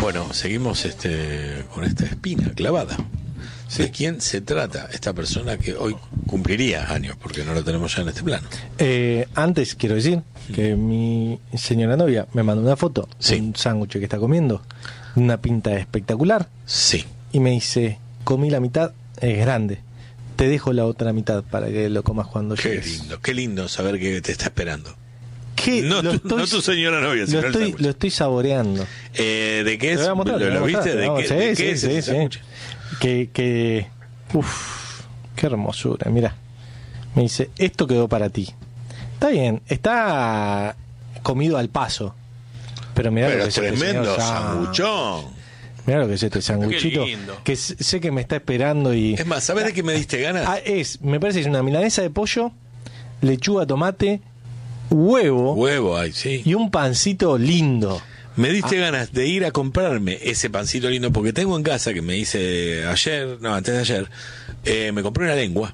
Bueno, seguimos con esta espina clavada. Sí. ¿De quién se trata esta persona que hoy cumpliría años? Porque no lo tenemos ya en este plano. Antes quiero decir que mi señora novia me mandó una foto de un sándwich que está comiendo, una pinta espectacular. Sí. Y me dice, comí la mitad, es grande. Te dejo la otra mitad para que lo comas cuando llegues. Qué lindo saber que te está esperando. No tu señora novia, sino lo estoy saboreando. ¿De qué es? ¿Lo viste? ¿De qué es ese sándwich? Qué hermosura, mira. Me dice, esto quedó para ti. Está bien, está comido al paso. Pero mirá lo que es tremendo sanguchón. Mirá lo que es este sanguchito. Que sé que me está esperando y... Es más, ¿sabes de qué me diste ganas? Me parece que es una milanesa de pollo, lechuga, tomate, huevo, sí. Y un pancito lindo. Me diste ganas de ir a comprarme ese pancito lindo porque tengo en casa, que me hice antes de ayer, me compré una lengua.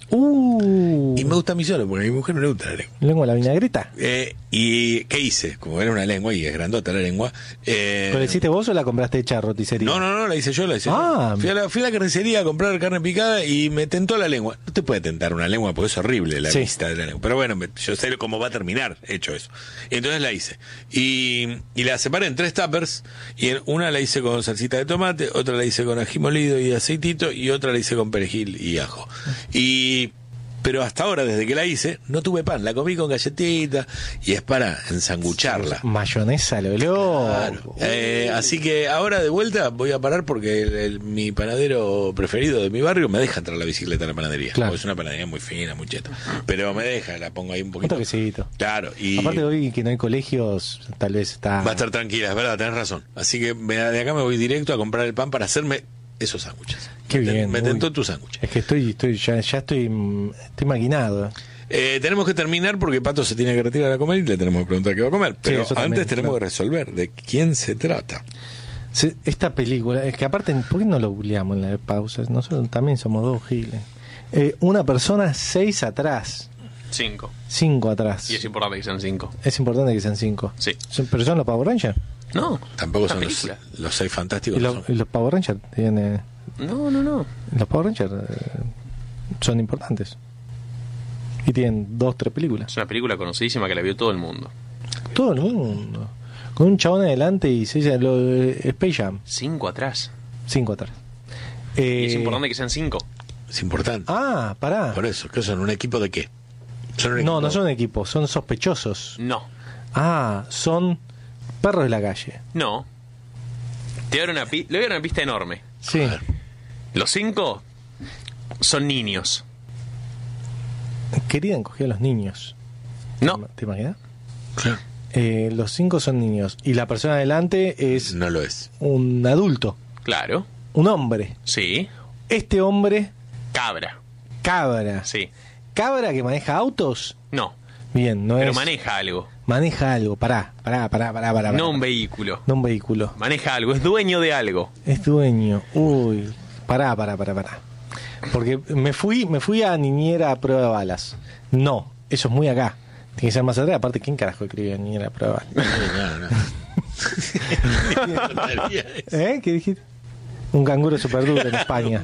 Y me gusta a mí solo, porque a mi mujer no le gusta la lengua. ¿Lengua a la vinagreta? ¿Y qué hice? Como era una lengua y es grandota la lengua. ¿Pero la hiciste vos o la compraste hecha roticería? No, la hice yo, yo. Fui a la carnicería a comprar carne picada y me tentó la lengua. No te puede tentar una lengua porque es horrible la vista de la lengua. Pero bueno, yo sé cómo va a terminar hecho eso. Y entonces la hice. Y la separé en 3 tuppers. Y en una la hice con salsita de tomate, otra la hice con ají molido y aceitito, y otra la hice con perejil y ajo. Pero hasta ahora, desde que la hice, no tuve pan. La comí con galletita y es para ensangucharla. Mayonesa, lo loco. Claro. Así que ahora de vuelta voy a parar porque mi panadero preferido de mi barrio me deja entrar la bicicleta a la panadería. Claro. Es una panadería muy fina, muy cheta. Pero me deja, la pongo ahí un poquito. Un toquecito. Claro. Y aparte hoy que no hay colegios, tal vez está... Va a estar tranquila, es verdad, tenés razón. Así que de acá me voy directo a comprar el pan para hacerme esos sándwiches. Qué bien. Me tentó tu sándwich. Es que ya estoy maquinado. Tenemos que terminar porque Pato se tiene que retirar a comer y le tenemos que preguntar qué va a comer. Pero antes tenemos que resolver de quién se trata. Esta película, es que aparte, ¿por qué no lo googleamos en la pausa? Nosotros también somos 2 giles. Una persona 6 atrás. 5 atrás. Y es importante que sean 5. Es importante que sean 5. Sí. ¿Pero son los Power Rangers? No. Tampoco son los 6 fantásticos. ¿Y los Power Rangers tienen...? No. Los Power Rangers son importantes. Y tienen 2, 3 películas. Es una película conocidísima que la vio todo el mundo. Todo el mundo. Con un chabón adelante y se dice Space Jam. 5 atrás. 5 atrás. Y es importante que sean 5. Es importante. Pará. Por eso, ¿qué son? ¿Un equipo de qué? No son equipos, son sospechosos. No. Son perros de la calle. No. Le voy a dar una pista enorme. Sí. Los 5 son niños. Querían coger a los niños. No. ¿Te imaginas? Claro. Los 5 son niños. Y la persona adelante es... No lo es. Un adulto. Claro. Un hombre. Sí. Este hombre... Cabra. Sí. ¿Cabra que maneja autos? No. Bien, no pero es... Pero maneja algo. Maneja algo. Pará. No un vehículo. No un vehículo. Maneja algo. Es dueño de algo. Es dueño. Uy. Pará. Porque me fui a Niñera a prueba de balas. No, eso es muy acá. Tiene que ser más atrás. Aparte, ¿quién carajo escribió Niñera a prueba de balas? No. ¿Qué dijiste? Un canguro super duro en España.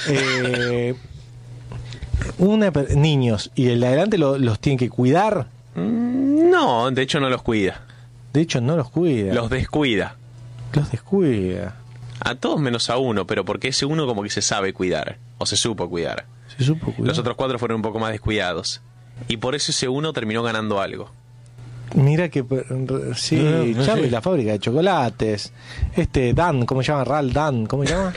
Niños. ¿Y el de adelante los tienen que cuidar? No, de hecho no los cuida. Los descuida. A todos menos a uno, pero porque ese uno como que se sabe cuidar. O se supo cuidar. Los otros 4 fueron un poco más descuidados. Y por eso ese uno terminó ganando algo. Mira que... Sí, Charlie, la fábrica de chocolates. Dan, ¿cómo se llama? Roald Dahl, ¿cómo se llama?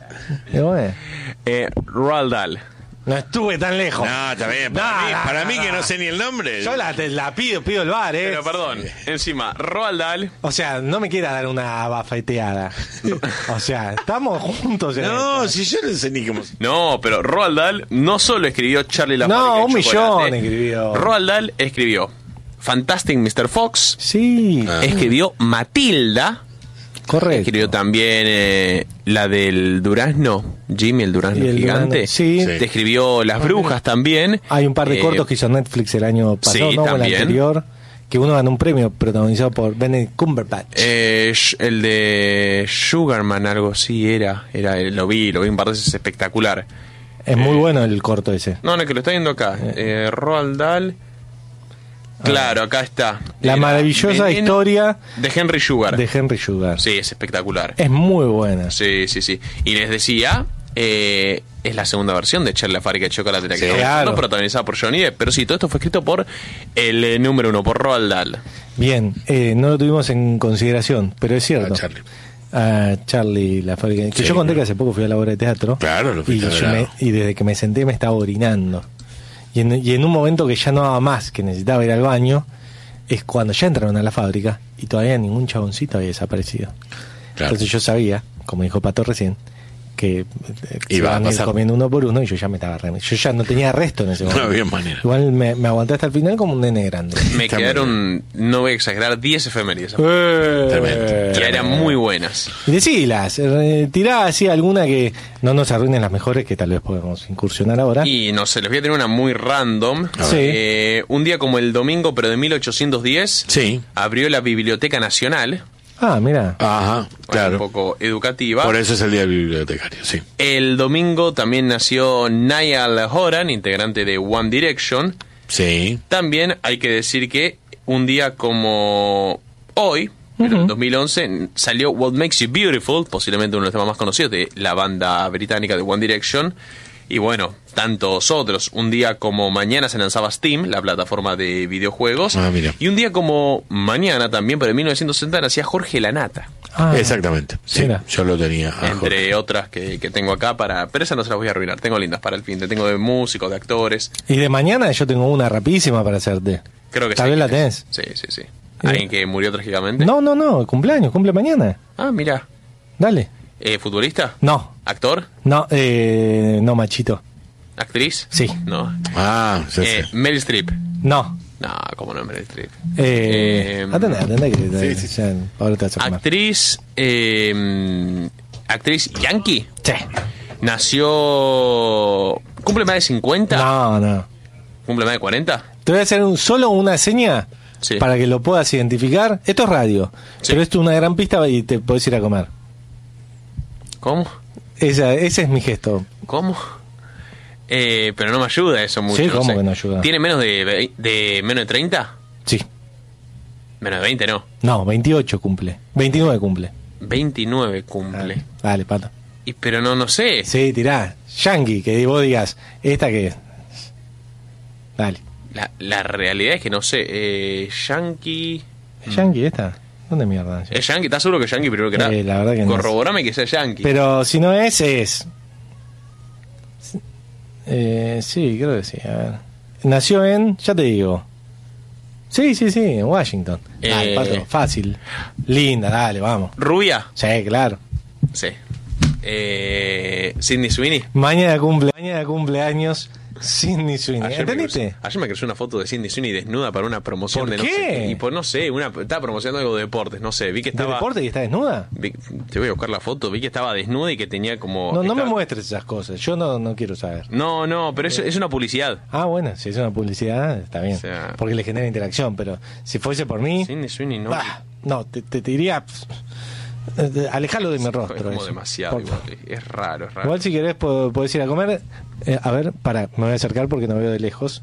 Roald Dahl. No estuve tan lejos. No, está bien. Para mí que no sé ni el nombre. Yo la pido el bar, Pero perdón, encima, Roald Dahl. O sea, no me quiera dar una bafeteada. O sea, estamos juntos. Si yo no sé ni cómo. No, pero Roald Dahl no solo escribió Charlie la fábrica de chocolate. No, 1 millón escribió. Roald Dahl escribió Fantastic Mr. Fox. Sí. Escribió Matilda. Correcto. Escribió también la del durazno, Jimmy el durazno gigante. Sí. Escribió Las Brujas también. Hay un par de cortos que hizo Netflix el año pasado, sí, ¿no? También. El anterior, que uno ganó un premio protagonizado por Benedict Cumberbatch. El de Sugarman, algo así era lo vi un par de veces, espectacular. Es muy bueno el corto ese. No, que lo está viendo acá. Roald Dahl. Claro, acá está. La maravillosa historia de Henry Sugar. De Henry Sugar. Sí, es espectacular. Es muy buena. Sí. Y les decía, es la segunda versión de Charlie la fábrica de chocolate. Sí, claro. No protagonizada por Johnny Depp, pero sí, todo esto fue escrito por el número 1, por Roald Dahl. Bien, no lo tuvimos en consideración, pero es cierto. Charlie la fábrica. Que yo conté que hace poco fui a la obra de teatro. Claro, lo fui y desde que me senté me estaba orinando. Y en un momento que ya no daba más, que necesitaba ir al baño, es cuando ya entraron a la fábrica y todavía ningún chaboncito había desaparecido. Claro. Entonces yo sabía, como dijo Pato recién, que iban a ir comiendo uno por uno y yo ya me estaba yo ya no tenía resto en ese momento. No había manera. Igual me aguanté hasta el final como un nene grande. Me quedaron, no voy a exagerar, 10 efemérides. Que eran muy buenas. Y decilas, tirá así alguna que no nos arruinen las mejores, que tal vez podemos incursionar ahora. Y no sé, les voy a tener una muy random. Sí. Un día como el domingo, pero de 1810, sí, abrió la Biblioteca Nacional. Ah, mira. Ajá, claro. Un poco educativa. Por eso es el día del bibliotecario, sí. El domingo también nació Niall Horan, integrante de One Direction. Sí. También hay que decir que un día como hoy, en el 2011, salió What Makes You Beautiful, posiblemente uno de los temas más conocidos de la banda británica de One Direction. Y bueno, tantos otros. Un día como mañana se lanzaba Steam, la plataforma de videojuegos. Ah, mira. Y un día como mañana también, pero en 1960, nacía Jorge Lanata. Exactamente, sí, mira. Yo lo tenía. Entre otras que tengo acá pero esas no se las voy a arruinar. Tengo lindas para el fin. Tengo de músicos, de actores. Y de mañana yo tengo una rapidísima para hacerte. Creo que tal vez la tenés. Sí. ¿Alguien que murió trágicamente? No, cumpleaños, cumple mañana. Ah, mira. Dale. ¿Futbolista? No. ¿Actor? No, no, machito. ¿Actriz? Sí. No. Sí. Meryl Streep. No. No, ¿cómo no es Meryl Streep? Atendé que sí. Ahora te vas a actriz, actriz yankee. Sí. Nació. ¿Cumple más de 50? No. ¿Cumple más de 40? Te voy a hacer solo una seña para que lo puedas identificar. Esto es radio, pero esto es una gran pista y te podés ir a comer. ¿Cómo? Ese es mi gesto. ¿Cómo? Pero no me ayuda eso mucho. Sí, ¿cómo que no ayuda? ¿Tiene menos de menos de 30? Sí. Menos de 20, no. No, 28 cumple. 29 cumple. 29 cumple. Dale, Pato. Pero no sé. Sí, tirá. Yankee, que vos digas, ¿esta qué es? Dale. La realidad es que no sé. Yankee. ¿Es Yankee esta? ¿Dónde mierda? ¿Es Yankee? ¿Estás seguro que es Yankee primero que nada? La verdad que no. Corroborame que sea Yankee. Pero si no es. Sí, creo que sí. A ver. Nació ya te digo. Sí, en Washington. Dale, Pato, fácil. Linda, dale, vamos. ¿Rubia? Sí, claro. Sí. ¿Sidney Sweeney? Mañana cumple años Sidney Sweeney. ¿Entendiste? Ayer me creció una foto de Sidney Sweeney desnuda para una promoción. ¿Por de qué? No sé. Y pues no sé, estaba promocionando algo de deportes, no sé. Vi que estaba. ¿De deporte y está desnuda? Te voy a buscar la foto. Vi que estaba desnuda y que tenía como. No me muestres esas cosas. Yo no quiero saber. No, pero es una publicidad. Ah, bueno, si es una publicidad, está bien. O sea, porque le genera interacción, pero si fuese por mí. Sidney Sweeney no. No, te diría. Alejalo de mi rostro. Es como demasiado igual. Es raro. Igual si querés podés ir a comer. A ver, me voy a acercar porque no veo de lejos.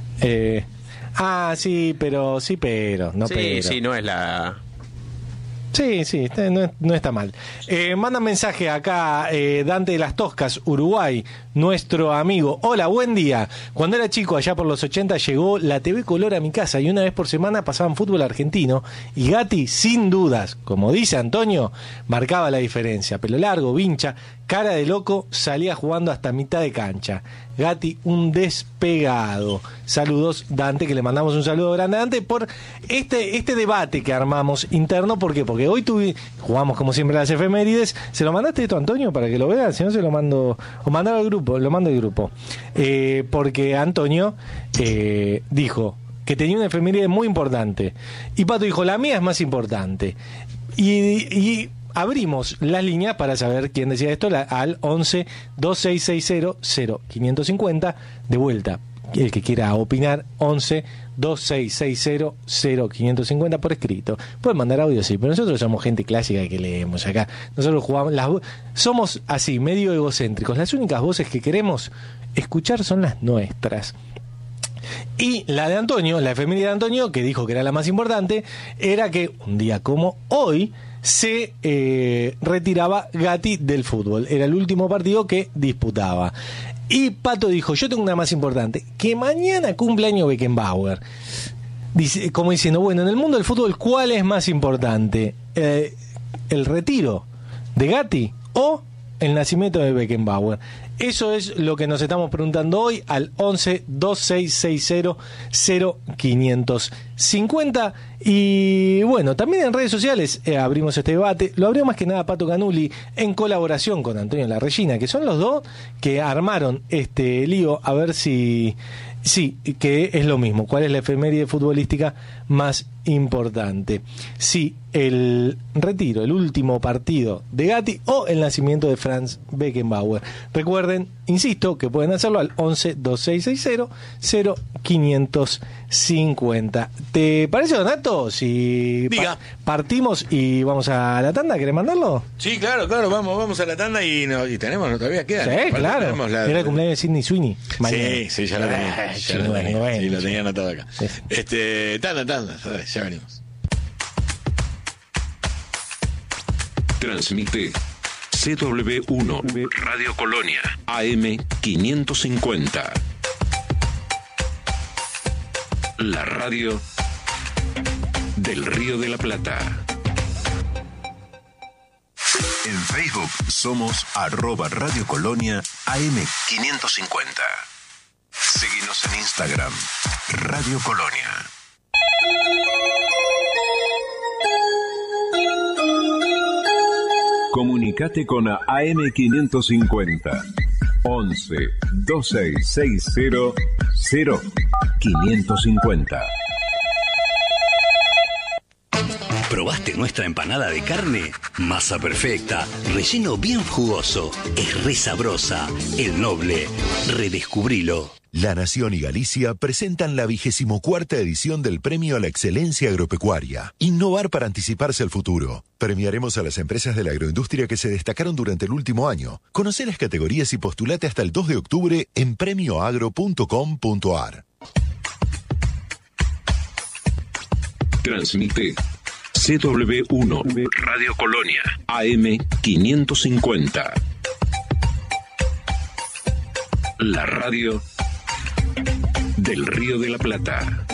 Sí, pero. No, pero. Sí, no es la. Sí, no está mal. Manda un mensaje acá, Dante de las Toscas, Uruguay, nuestro amigo. Hola, buen día. Cuando era chico, allá por los 80, llegó la TV Color a mi casa y una vez por semana pasaban fútbol argentino y Gatti, sin dudas, como dice Antonio, marcaba la diferencia. Pelo largo, vincha, cara de loco, salía jugando hasta mitad de cancha. Gatti, un despegado. Saludos, Dante, que le mandamos un saludo grande a Dante por este debate que armamos interno. ¿Por qué? Porque hoy jugamos como siempre las efemérides. ¿Se lo mandaste esto a Antonio para que lo vea? Si no, se lo mando, o mandar al grupo, lo mando al grupo. Porque Antonio dijo que tenía una efeméride muy importante. Y Pato dijo, la mía es más importante. Y abrimos las líneas para saber quién decía esto al 11 2660 0550. De vuelta, el que quiera opinar, 11 2660 0550 por escrito. Pueden mandar audio, sí, pero nosotros somos gente clásica que leemos acá. Nosotros jugamos, somos así, medio egocéntricos. Las únicas voces que queremos escuchar son las nuestras. Y la de Antonio, la efeméride de Antonio, que dijo que era la más importante, era que un día como hoy se retiraba Gatti del fútbol. Era el último partido que disputaba. Y Pato dijo, yo tengo una más importante, que mañana cumpleaños Beckenbauer. Dice, como diciendo, bueno, en el mundo del fútbol, ¿cuál es más importante? ¿El retiro de Gatti o el nacimiento de Beckenbauer? Eso es lo que nos estamos preguntando hoy al 11 2660 0550. Y bueno, también en redes sociales abrimos este debate. Lo abrió más que nada Pato Canuli en colaboración con Antonio Larrellina, que son los dos que armaron este lío, a ver si... Sí, que es lo mismo. ¿Cuál es la efeméride futbolística más importante? Sí, el retiro, el último partido de Gatti o el nacimiento de Franz Beckenbauer. Recuerden, insisto, que pueden hacerlo al 11 2660 0550. ¿Te parece, Donato? Si partimos y vamos a la tanda, ¿querés mandarlo? Sí, claro, vamos a la tanda y tenemos, ¿no? Todavía queda. Sí, claro. Era el cumpleaños de Sidney Sweeney. Sí, ya lo tenía. Sí, lo tenía anotado acá. Sí. Tanda, ya venimos. Transmite CW1 Radio Colonia AM 550. La radio del Río de la Plata. En Facebook somos @Radio Colonia AM 550. Síguenos en Instagram, Radio Colonia. Comunicate con AM 550 11 2660 0550. ¿Probaste nuestra empanada de carne? Masa perfecta, relleno bien jugoso, es re sabrosa. El Noble, redescubrilo. La Nación y Galicia presentan la 24ª edición del Premio a la Excelencia Agropecuaria. Innovar para anticiparse al futuro. Premiaremos a las empresas de la agroindustria que se destacaron durante el último año. Conoce las categorías y postulate hasta el 2 de octubre en premioagro.com.ar. Transmite CW1 Radio Colonia AM 550. La radio del Río de la Plata.